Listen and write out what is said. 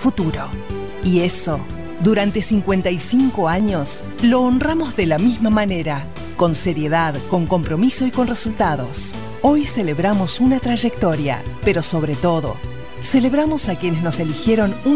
futuro. Y eso, durante 55 años, lo honramos de la misma manera, con seriedad, con compromiso y con resultados. Hoy celebramos una trayectoria, pero sobre todo, celebramos a quienes nos eligieron